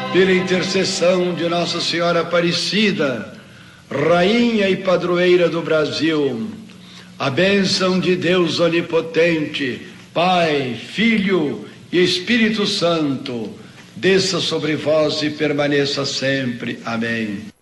pela intercessão de Nossa Senhora Aparecida, Rainha e Padroeira do Brasil, a bênção de Deus Onipotente, Pai, Filho e Espírito Santo, desça sobre vós e permaneça sempre. Amém.